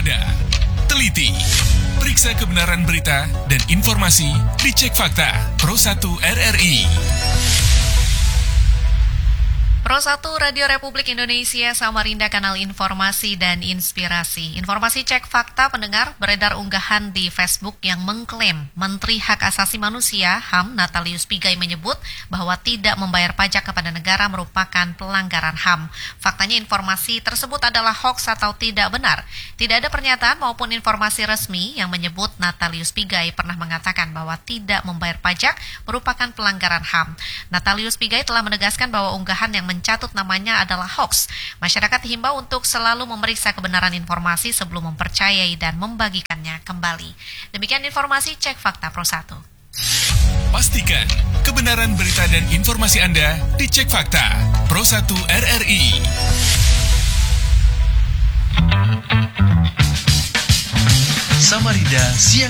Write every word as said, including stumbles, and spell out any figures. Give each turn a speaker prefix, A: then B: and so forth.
A: waspada, teliti, periksa kebenaran berita dan informasi di Cek Fakta Pro satu R R I.
B: Pro satu Radio Republik Indonesia, Samarinda, kanal informasi dan inspirasi. Informasi Cek Fakta pendengar, beredar unggahan di Facebook yang mengklaim Menteri Hak Asasi Manusia H A M Natalius Pigai menyebut bahwa tidak membayar pajak kepada negara merupakan pelanggaran H A M. Faktanya informasi tersebut adalah hoaks atau tidak benar. Tidak ada pernyataan maupun informasi resmi yang menyebut Natalius Pigai pernah mengatakan bahwa tidak membayar pajak merupakan pelanggaran H A M. Natalius Pigai telah menegaskan bahwa unggahan yang mencatut namanya adalah hoax. Masyarakat dihimbau untuk selalu memeriksa kebenaran informasi sebelum mempercayai dan membagikannya kembali. Demikian informasi Cek Fakta Pro satu.
A: Pastikan kebenaran berita dan informasi Anda di Cek Fakta Pro satu R R I.
C: Samarinda Siang